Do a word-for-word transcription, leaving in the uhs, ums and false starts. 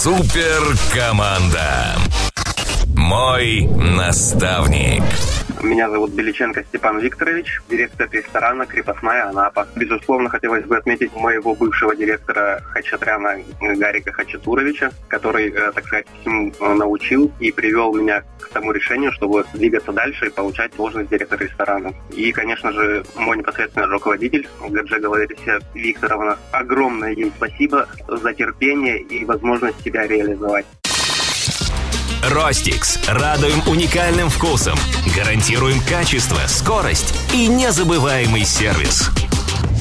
Супер команда. Мой наставник. Меня зовут Беличенко Степан Викторович, директор ресторана «Крепостная Анапа». Безусловно, хотелось бы отметить моего бывшего директора Хачатряна Гарика Хачатуровича, который, так сказать, всему научил и привел меня к тому решению, чтобы двигаться дальше и получать должность директора ресторана. И, конечно же, мой непосредственный руководитель Гаджега Лариса Викторовна. Огромное им спасибо за терпение и возможность себя реализовать. Ростикс. Радуем уникальным вкусом. Гарантируем качество, скорость и незабываемый сервис.